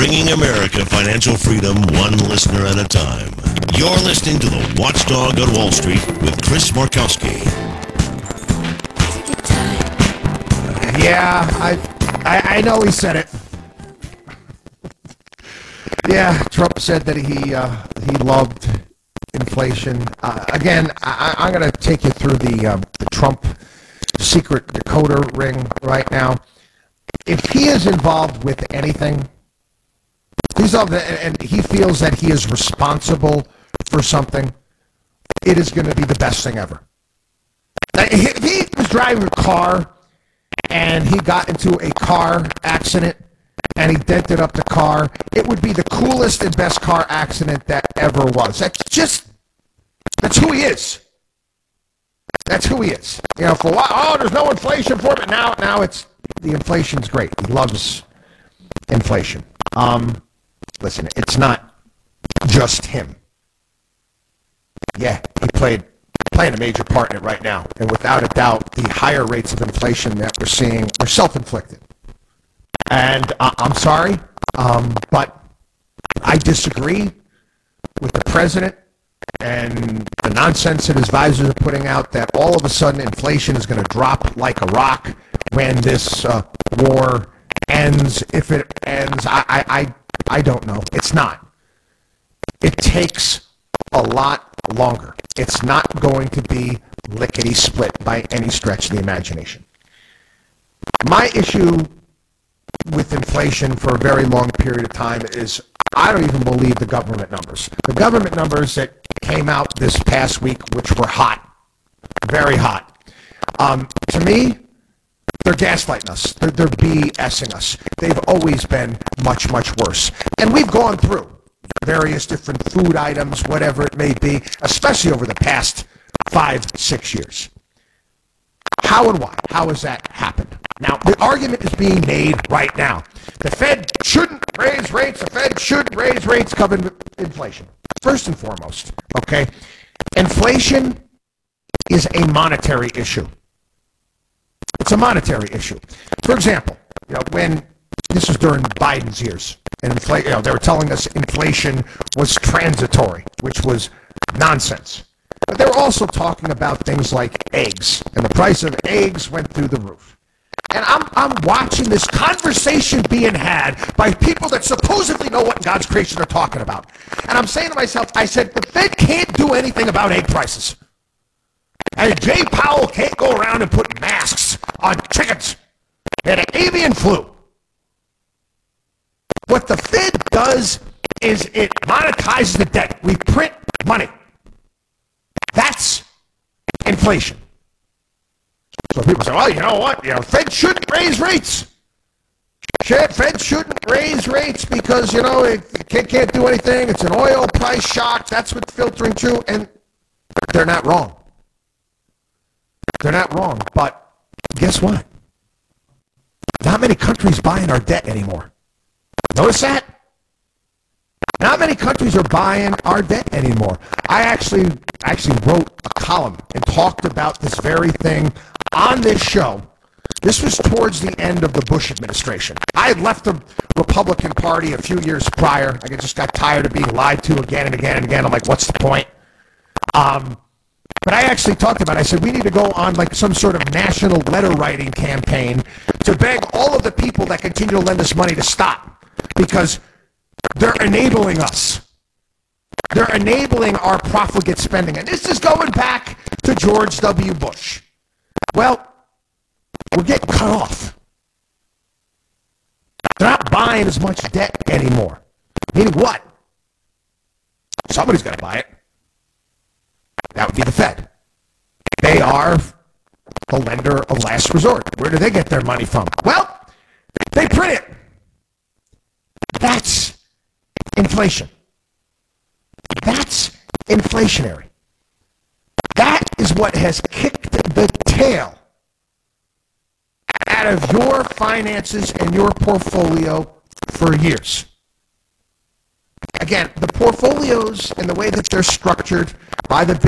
Bringing America financial freedom one listener at a time. You're listening to The Watchdog on Wall Street with Chris Markowski. Yeah, I know he said it. Yeah, Trump said that he loved inflation. Again, I'm going to take you through the Trump secret decoder ring right now. If he is involved with anything, and he feels that he is responsible for something, it is going to be the best thing ever. If he was driving a car and he got into a car accident and he dented up the car, it would be the coolest and best car accident that ever was. That's who he is. That's who he is. You know, for a while, there's no inflation for it. Now it's, the inflation's great. He loves inflation. Listen, it's not just him. Yeah, he playing a major part in it right now. And without a doubt, the higher rates of inflation that we're seeing are self-inflicted. And I'm sorry, but I disagree with the president and the nonsense that his advisors are putting out that all of a sudden inflation is going to drop like a rock when this war ends. If it ends, I don't know. It's not. It takes a lot longer. It's not going to be lickety-split by any stretch of the imagination. My issue with inflation for a very long period of time is I don't even believe the government numbers. The government numbers that came out this past week, which were hot, very hot. To me, they're gaslighting us. They're BSing us. They've always been much, much worse. And we've gone through various different food items, whatever it may be, especially over the past 5-6 years. How and why? How has that happened? Now, the argument is being made right now. The Fed shouldn't raise rates. The Fed should raise rates covering inflation. First and foremost, okay, inflation is a monetary issue. It's a monetary issue. For example, when this was during Biden's years, and they were telling us inflation was transitory, which was nonsense. But they were also talking about things like eggs, and the price of eggs went through the roof. And I'm watching this conversation being had by people that supposedly know what in God's creation they're talking about. And I'm saying to myself, I said, the Fed can't do anything about egg prices. And Jay Powell can't go around and put masks on chickens and avian flu. What the Fed does is it monetizes the debt. We print money. That's inflation. So people say, well, you know what? Fed shouldn't raise rates. Fed shouldn't raise rates because, it can't do anything. It's an oil price shock. That's what's filtering through. And they're not wrong. They're not wrong. But guess what? Not many countries buying our debt anymore. Notice that? Not many countries are buying our debt anymore. I actually wrote a column and talked about this very thing on this show. This was towards the end of the Bush administration. I had left the Republican Party a few years prior. I just got tired of being lied to again and again and again. I'm like, what's the point? But I actually talked about it. I said, we need to go on like some sort of national letter writing campaign to beg all of the people that continue to lend us money to stop because they're enabling us. They're enabling our profligate spending. And this is going back to George W. Bush. Well, we're getting cut off. They're not buying as much debt anymore. Meaning what? Somebody's going to buy it. That would be the Fed. They are the lender of last resort. Where do they get their money from? Well, they print it. That's inflation. That's inflationary. That is what has kicked the tail out of your finances and your portfolio for years. Again, the portfolios and the way that they're structured by the